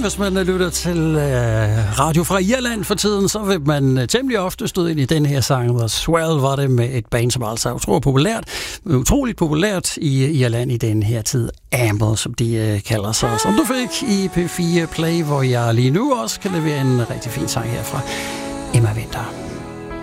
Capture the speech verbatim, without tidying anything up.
hvis man lytter til øh, radio fra Irland for tiden, så vil man øh, temmelig ofte støde ind i den her sang. The Swell var det med et band, som altså er utroligt populært, utroligt populært i Irland i den her tid. Amble, som de øh, kalder sig. Som du fik i P fire Play, hvor jeg lige nu også kan levere en rigtig fin sang herfra. Emma Winther.